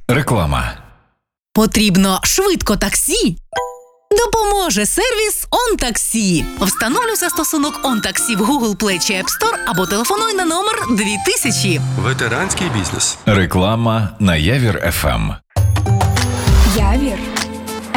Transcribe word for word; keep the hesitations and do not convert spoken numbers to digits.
Реклама. Потрібно швидко таксі? Допоможе сервіс «ОнТаксі». Встановлюй застосунок «ОнТаксі» в Google Play чи App Store або телефонуй на номер дві тисячі. Ветеранський бізнес. Реклама на Явір еф ем. Явір